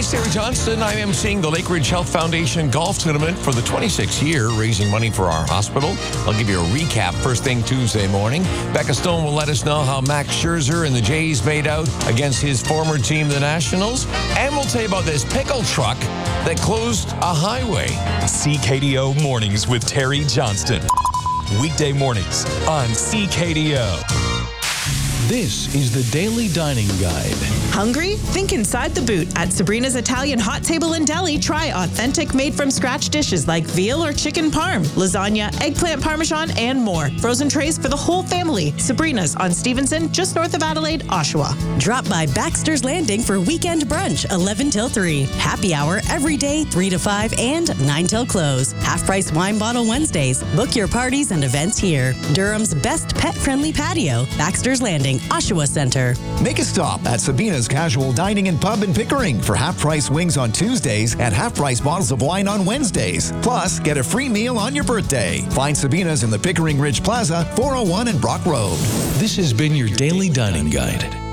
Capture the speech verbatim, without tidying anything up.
It's Terry Johnston. I'm emceeing the Lake Ridge Health Foundation Golf Tournament for the twenty-sixth year, raising money for our hospital. I'll give you a recap first thing Tuesday morning. Becca Stone will let us know how Max Scherzer and the Jays made out against his former team, the Nationals. And we'll tell you about this pickle truck that closed a highway. C K D O Mornings with Terry Johnston. Weekday mornings on C K D O. This is the Daily Dining Guide. Hungry? Think inside the boot. At Sabrina's Italian Hot Table and Deli, try authentic made-from-scratch dishes like veal or chicken parm, lasagna, eggplant parmesan, and more. Frozen trays for the whole family. Sabrina's on Stevenson, just north of Adelaide, Oshawa. Drop by Baxter's Landing for weekend brunch, eleven till three. Happy hour every day, three to five and nine till close. Half-price wine bottle Wednesdays. Book your parties and events here. Durham's best pet-friendly patio, Baxter's Landing, Oshawa Center. Make a stop at Sabina's Casual Dining and Pub in Pickering for half-price wings on Tuesdays and half-price bottles of wine on Wednesdays. Plus, get a free meal on your birthday. Find Sabina's in the Pickering Ridge Plaza, four oh one and Brock Road. This has been your Daily Dining Guide.